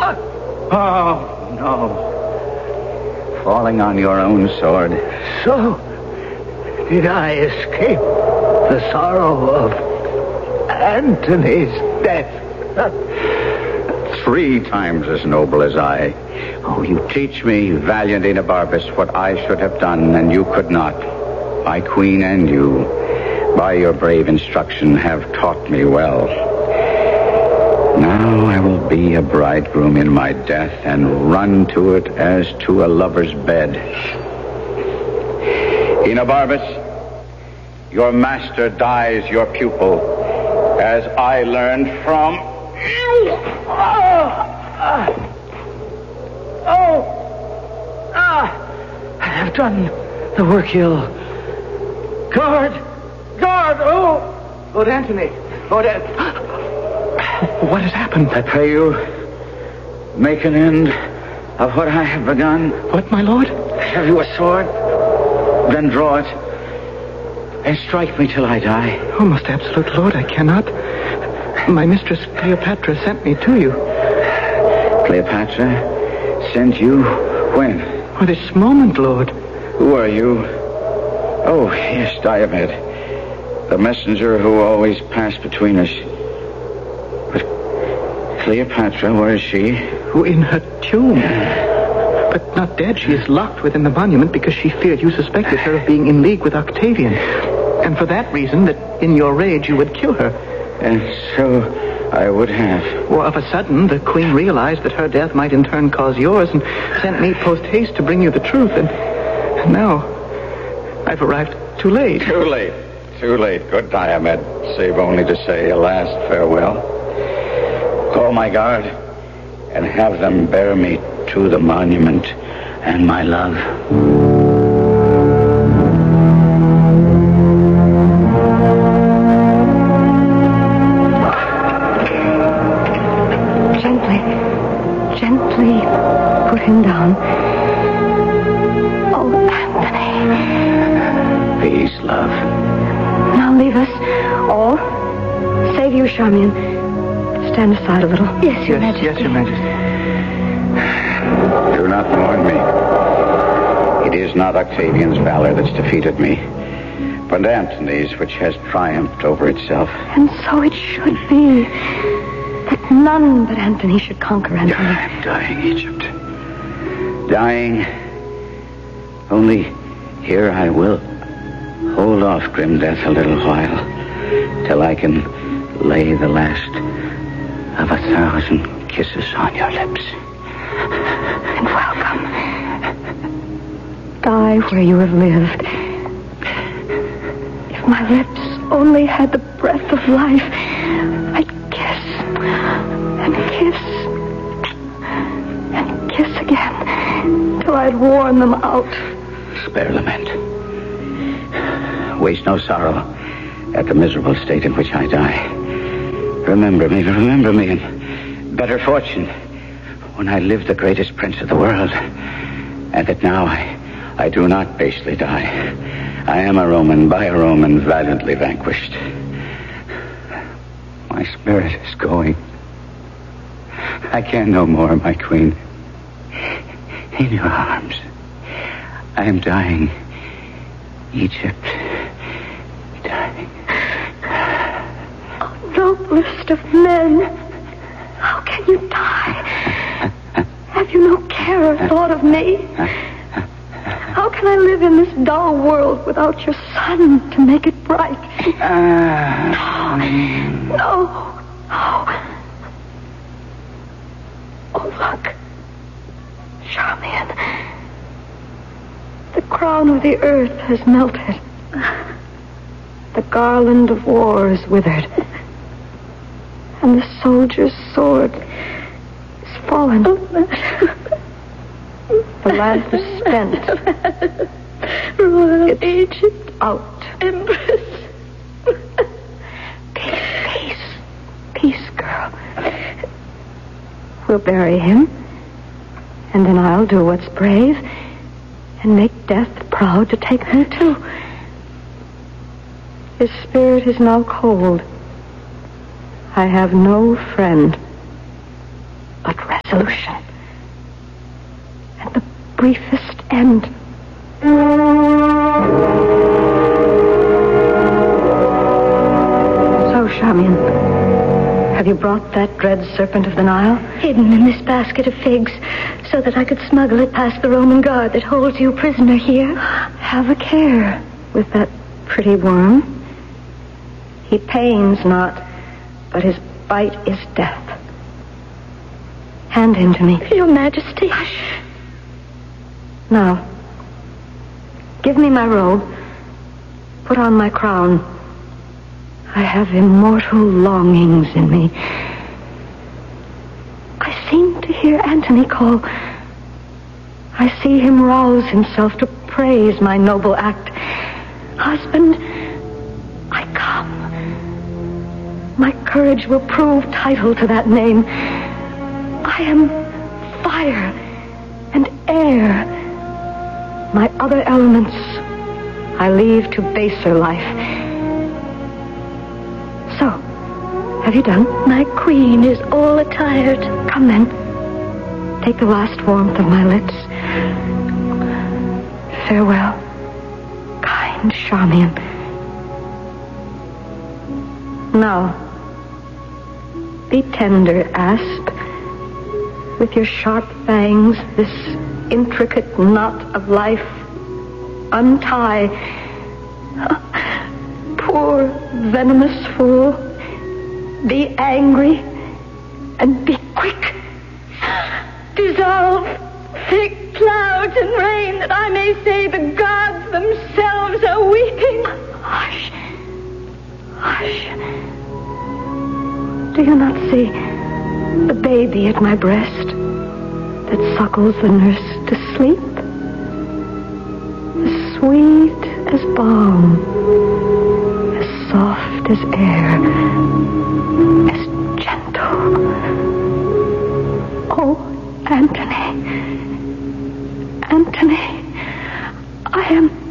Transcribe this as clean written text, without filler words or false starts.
Oh, no. Falling on your own sword. So, did I escape the sorrow of Antony's death? 3 times as noble as I. Oh, you teach me, valiant Enobarbus, what I should have done, and you could not. My queen and you, by your brave instruction, have taught me well. Now I will be a bridegroom in my death and run to it as to a lover's bed. Enobarbus, your master dies your pupil, as I learned from you. I have done the work ill. Guard! Oh! Lord Antony! What has happened? I pray you, make an end of what I have begun. What, my lord? Have you a sword? Then draw it and strike me till I die. Oh, most absolute lord, I cannot. My mistress Cleopatra sent me to you. Cleopatra sent you when? For this moment, lord. Who are you? Oh, yes, Diomed. The messenger who always passed between us. But Cleopatra, where is she? Oh, in her tomb. But not dead. She is locked within the monument because she feared you suspected her of being in league with Octavian. And for that reason, that in your rage you would kill her. And so I would have. Well, of a sudden, the queen realized that her death might in turn cause yours and sent me post-haste to bring you the truth. And now I've arrived too late. Too late. Good Diomed, save only to say a last farewell. Call my guard and have them bear me to the monument and my love. Gently put him down. Oh, Antony. Peace, love. Now leave us. All. Save you, Charmian. Stand aside a little. Yes, Your Majesty. Yes, Your Majesty. Do not mourn me. It is not Octavian's valor that's defeated me, but Antony's which has triumphed over itself. And so it should be. That none but Antony should conquer Antony. I'm dying, Egypt. Dying. Only here I will hold off grim death a little while, till I can lay the last of 1,000 kisses on your lips. And welcome. Die where you have lived. If my lips only had the breath of life, I'd kiss and kiss and kiss again till I'd worn them out. Spare lament. Waste no sorrow at the miserable state in which I die. Remember me, and better fortune when I live the greatest prince of the world, and that now I do not basely die. I am a Roman, by a Roman, valiantly vanquished. My spirit is going. I can no more, my queen. In your arms. I am dying. Egypt. Dying. Oh, noblest of men. How can you die? Have you no care or thought of me? How can I live in this dull world without your sun to make it bright? No. Oh, look. Charmian. The crown of the earth has melted. The garland of war is withered. And the soldier's sword is fallen. The lamp is spent. Royal It's Egypt. Out. Empress. Peace, girl. We'll bury him. And then I'll do what's brave and make death proud to take me too. His spirit is now cold. I have no friend but resolute. revolution. And the briefest end. So, Charmian, have you brought that dread serpent of the Nile? Hidden in this basket of figs, so that I could smuggle it past the Roman guard that holds you prisoner here. Have a care with that pretty worm. He pains not, but his bite is death. Hand him to me. Your Majesty. Hush. Now, give me my robe. Put on my crown. I have immortal longings in me. I seem to hear Antony call. I see him rouse himself to praise my noble act. Husband, I come. My courage will prove title to that name. I am fire and air. My other elements I leave to baser life. So, have you done? My queen is all attired. Come then. Take the last warmth of my lips. Farewell, kind Charmian. Now, be tender, asp. With your sharp fangs, this intricate knot of life untie. Poor venomous fool, be angry and be quick. Dissolve thick clouds and rain, that I may say the gods themselves are weeping. Hush. Hush. Do you not see the baby at my breast that suckles the nurse to sleep? As sweet as balm, as soft as air, as gentle. Oh, Antony. Antony, I am